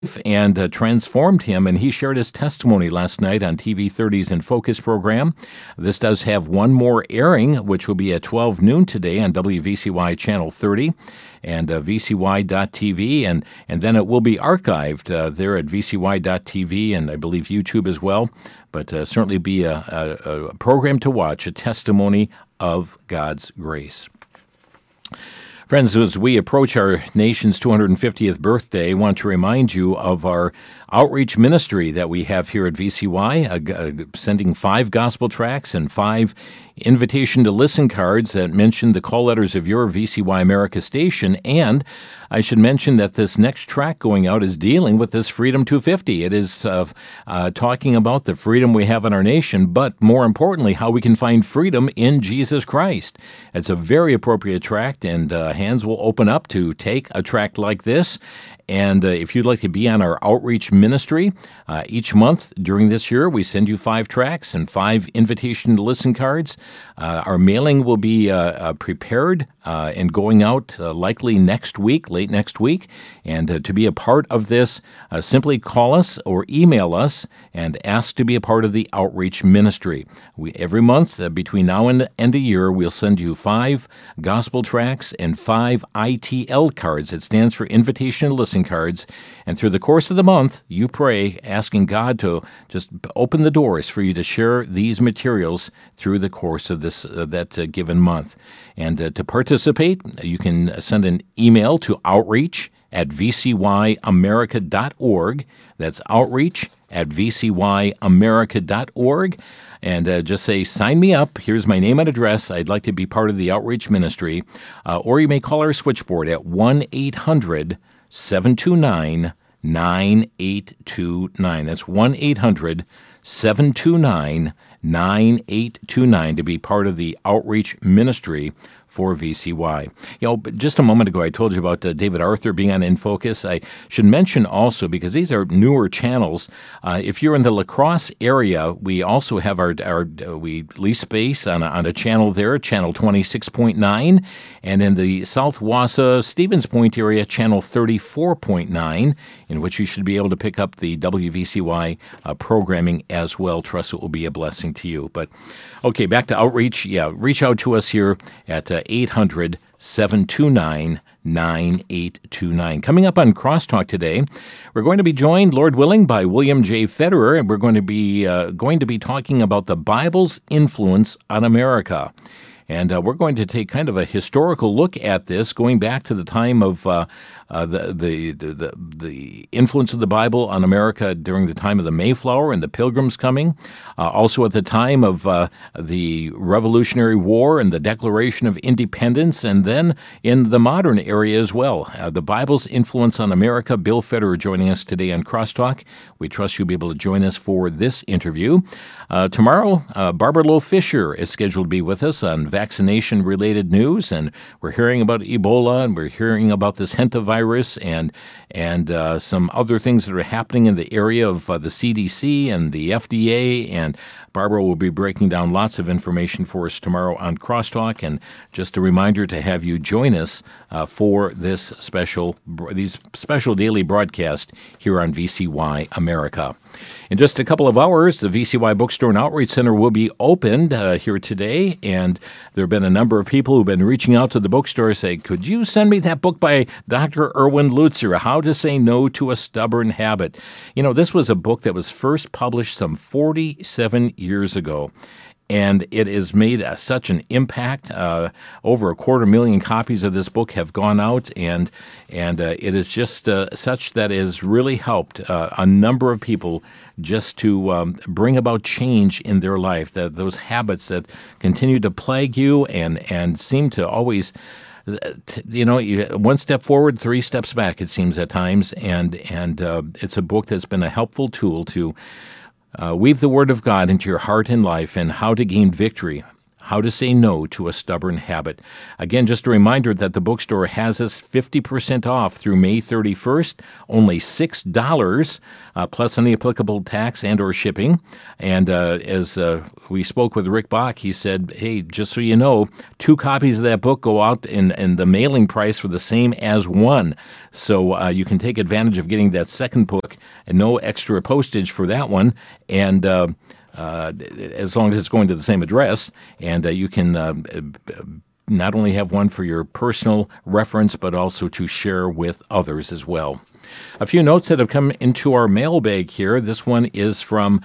and transformed him, and he shared his testimony last night on TV30's In Focus program. This does have one more airing, which will be at 12 noon today on WVCY Channel 30 and VCY.TV, and then it will be archived there at VCY.TV and I believe YouTube as well, but certainly be a program to watch, a testimony of God's grace. Friends, as we approach our nation's 250th birthday, I want to remind you of our outreach ministry that we have here at VCY, sending 5 gospel tracts and 5 invitation to listen cards that mention the call letters of your VCY America station. And I should mention that this next tract going out is dealing with this Freedom 250. It is talking about the freedom we have in our nation, but more importantly, how we can find freedom in Jesus Christ. It's a very appropriate tract, and hands will open up to take a tract like this. And if you'd like to be on our outreach ministry, each month during this year, we send you 5 tracts and 5 invitation to listen cards. Our mailing will be prepared and going out likely next week, late next week. And to be a part of this, simply call us or email us and ask to be a part of the outreach ministry. Every month between now and the end of the year, we'll send you 5 gospel tracts and 5 ITL cards. It stands for Invitation to Listen cards. And through the course of the month, you pray, asking God to just open the doors for you to share these materials through the course of this that given month. And to participate, you can send an email to outreach@vcyamerica.org. That's outreach@vcyamerica.org. And just say, sign me up. Here's my name and address. I'd like to be part of the outreach ministry. Or you may call our switchboard at 1-800-729-9829. That's 1-800-729-9829 to be part of the outreach ministry for VCY. But just a moment ago, I told you about David Arthur being on In Focus. I should mention also, because these are newer channels, if you're in the La Crosse area, we also have we lease space on a channel there, channel 26.9, and in the South Wausau, Stevens Point area, channel 34.9, in which you should be able to pick up the WVCY programming as well. Trust it will be a blessing to you. But okay, back to outreach. Reach out to us here at 800-729-9829. Coming up on Crosstalk today, we're going to be joined, Lord willing, by William J. Federer, and we're going to be talking about the Bible's influence on America. And we're going to take kind of a historical look at this, going back to the time of the influence of the Bible on America during the time of the Mayflower and the Pilgrims coming, also at the time of the Revolutionary War and the Declaration of Independence, and then in the modern area as well. The Bible's influence on America. Bill Federer joining us today on Crosstalk. We trust you'll be able to join us for this interview. Tomorrow, Barbara Lowe Fisher is scheduled to be with us on vaccination-related news, and we're hearing about Ebola, and we're hearing about this hantavirus and some other things that are happening in the area of the CDC and the FDA, and Barbara will be breaking down lots of information for us tomorrow on Crosstalk, and just a reminder to have you join us for these special daily broadcasts here on VCY America. In just a couple of hours, the VCY Bookstore and Outreach Center will be opened here today, and there have been a number of people who've been reaching out to the bookstore saying, could you send me that book by Dr. Erwin Lutzer, How to Say No to a Stubborn Habit? This was a book that was first published some 47 years ago. And it has made such an impact. Over 250,000 copies of this book have gone out, and it is just such that has really helped a number of people just to bring about change in their life. That those habits that continue to plague you and seem to always, one step forward, 3 steps back. It seems at times, and it's a book that's been a helpful tool to weave the Word of God into your heart and life, and how to gain victory How to Say No to a Stubborn Habit. Again, just a reminder that the bookstore has us 50% off through May 31st, only $6, plus any applicable tax and or shipping. And as we spoke with Rick Bach, he said, hey, just so you know, 2 copies of that book go out in the mailing price for the same as one. So you can take advantage of getting that second book and no extra postage for that one. And as long as it's going to the same address, and you can not only have one for your personal reference, but also to share with others as well. A few notes that have come into our mailbag here. This one is from